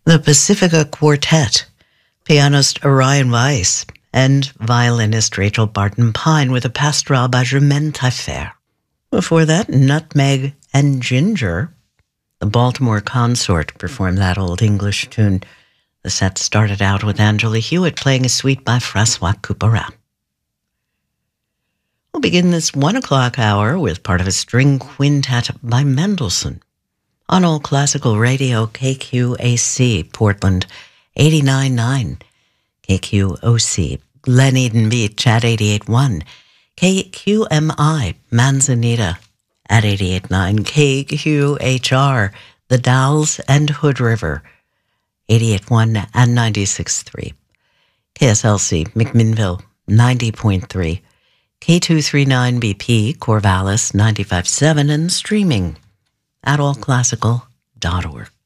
The Pacifica Quartet, pianist Orion Weiss, and violinist Rachel Barton Pine with a pastoral by Germaine Taillefer. Before that, Nutmeg and Ginger. The Baltimore Consort performed that old English tune. The set started out with Angela Hewitt playing a suite by Francois Couperin. We'll begin this 1 o'clock hour with part of a string quintet by Mendelssohn. On All Classical Radio, KQAC, Portland, 89.9. KQOC, Glen Eden Beach at 88.1. KQMI, Manzanita at 88.9. KQHR, The Dalles and Hood River, 88.1 and 96.3. KSLC, McMinnville, 90.3. K239BP, Corvallis, 95.7, and streaming at allclassical.org.